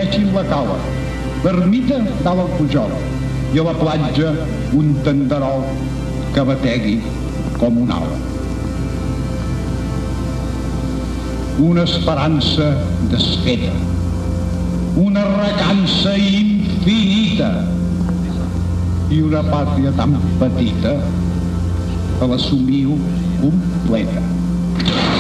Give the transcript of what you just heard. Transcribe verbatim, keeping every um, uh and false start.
vegin la cala, l'ermita dalt al pujol i a la platja un tenderol que bategui com un ala. Una esperança desfeta, una recança infinita i una pàtria tan petita que l'assumiu completa.